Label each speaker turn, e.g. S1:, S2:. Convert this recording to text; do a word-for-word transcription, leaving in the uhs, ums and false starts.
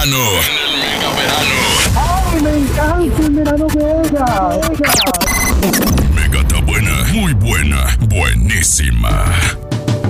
S1: verano. En el mega verano.
S2: ¡Ay, me encanta el verano mega!
S1: Mega está buena, muy buena, buenísima.